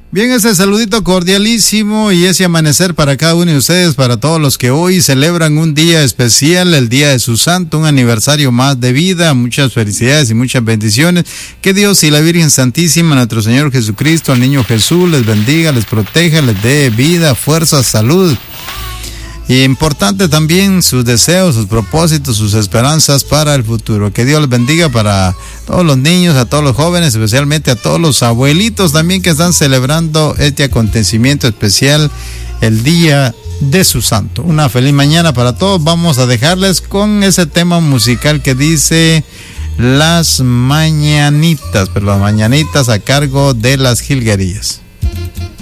Bien, ese saludito cordialísimo y ese amanecer para cada uno de ustedes, para todos los que hoy celebran un día especial, el día de su santo, un aniversario más de vida. Muchas felicidades y muchas bendiciones. Que Dios y la Virgen Santísima, nuestro Señor Jesucristo, al niño Jesús, les bendiga, les proteja, les dé vida, fuerza, salud. Y importante también sus deseos, sus propósitos, sus esperanzas para el futuro. Que Dios les bendiga para todos los niños, a todos los jóvenes, especialmente a todos los abuelitos también que están celebrando este acontecimiento especial, el día de su santo. Una feliz mañana para todos. Vamos a dejarles con ese tema musical que dice Las Mañanitas, pero las mañanitas a cargo de las Jilguerillas.